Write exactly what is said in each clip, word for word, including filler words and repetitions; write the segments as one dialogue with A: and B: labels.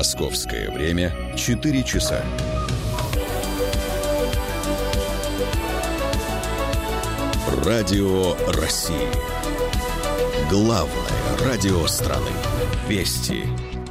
A: Московское время четыре часа. Радио России. Главное радио страны. Вести.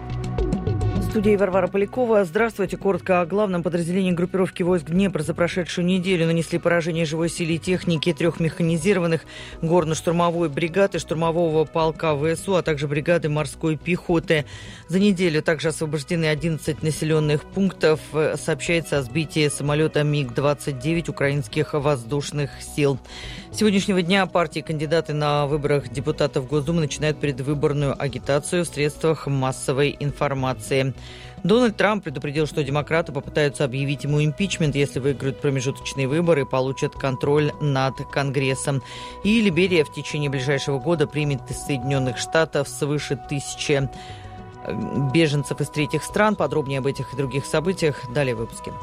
B: В студии Варвара Полякова. Здравствуйте. Коротко о главном. Подразделении группировки войск Днепр за прошедшую неделю нанесли поражение живой силе и техники трех механизированных горно-штурмовой бригады, штурмового полка ВСУ, а также бригады морской пехоты. За неделю также освобождены одиннадцать населенных пунктов. Сообщается о сбитии самолета МиГ двадцать девять украинских воздушных сил. С сегодняшнего дня партии и кандидаты на выборах депутатов Госдумы начинают предвыборную агитацию в средствах массовой информации. Дональд Трамп предупредил, что демократы попытаются объявить ему импичмент, если выиграют промежуточные выборы и получат контроль над Конгрессом. И Либерия в течение ближайшего года примет из Соединенных Штатов свыше тысячи беженцев из третьих стран. Подробнее об этих и других событиях далее в выпуске.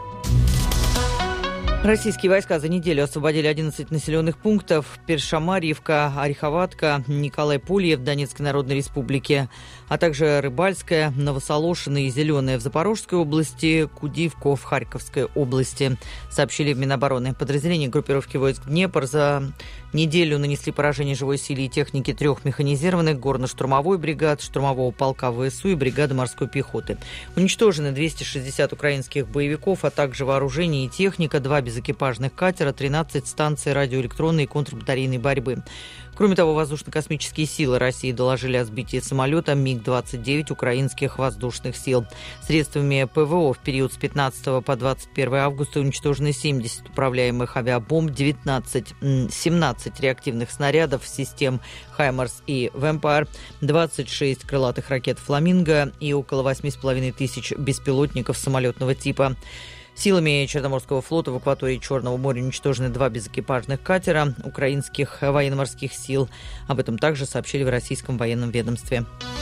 B: Российские войска за неделю освободили одиннадцать населенных пунктов: Першамарьевка, Ореховатка, Николай Полье в Донецкой Народной Республике, а также Рыбальская, Новосолошино и Зеленая в Запорожской области, Кудивко в Харьковской области, сообщили в Минобороны. Подразделения группировки войск Днепр за неделю нанесли поражение живой силе и техники трех механизированных горно-штурмовой бригад, штурмового полка ВСУ и бригады морской пехоты. Уничтожены двести шестьдесят украинских боевиков, а также вооружение и техника, два безэкипажных катера, тринадцать станций радиоэлектронной и контрбатарейной борьбы. Кроме того, воздушно-космические силы России доложили о сбитии самолета МиГ двадцать девять украинских воздушных сил. Средствами ПВО в период с пятнадцатого по двадцать первое августа уничтожены семьдесят управляемых авиабомб, девятнадцать, семнадцать реактивных снарядов систем «Хаймарс» и «Вэмпайр», двадцать шесть крылатых ракет «Фламинго» и около восемь с половиной тысяч беспилотников самолетного типа. Силами Черноморского флота в акватории Черного моря уничтожены два безэкипажных катера украинских военно-морских сил. Об этом также сообщили в российском военном ведомстве.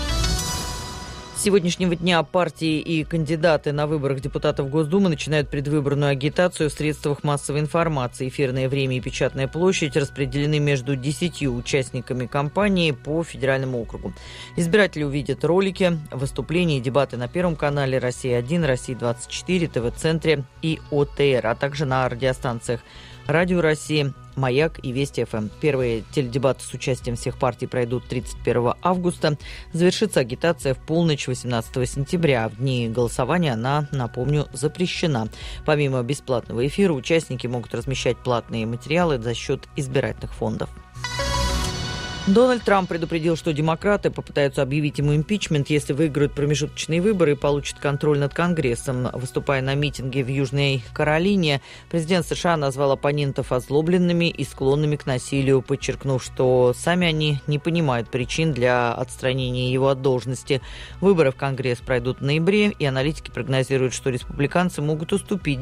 B: С сегодняшнего дня партии и кандидаты на выборах депутатов Госдумы начинают предвыборную агитацию в средствах массовой информации. Эфирное время и печатная площадь распределены между десятью участниками кампании по федеральному округу. Избиратели увидят ролики, выступления и дебаты на Первом канале, Россия один, Россия двадцать четыре, ТВ-центре и ОТР, а также на радиостанциях Радио России, Маяк и Вести ФМ. Первые теледебаты с участием всех партий пройдут тридцать первого августа. Завершится агитация в полночь восемнадцатого сентября. В дни голосования она, напомню, запрещена. Помимо бесплатного эфира, участники могут размещать платные материалы за счет избирательных фондов. Дональд Трамп предупредил, что демократы попытаются объявить ему импичмент, если выиграют промежуточные выборы и получат контроль над Конгрессом. Выступая на митинге в Южной Каролине, президент США назвал оппонентов озлобленными и склонными к насилию, подчеркнув, что сами они не понимают причин для отстранения его от должности. Выборы в Конгресс пройдут в ноябре, и аналитики прогнозируют, что республиканцы могут уступить